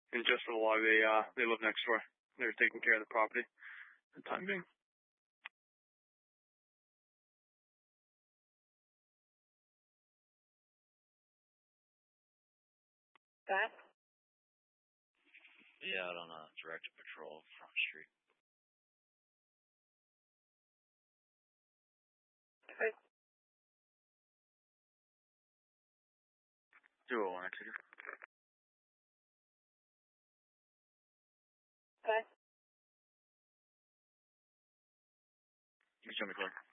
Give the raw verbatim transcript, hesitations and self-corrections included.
And just for the log, they uh they live next door. They're taking care of the property for the time being. That? Yeah, out on a directed patrol, Front Street. Okay. Zero one, executive. Okay. You can show me clear.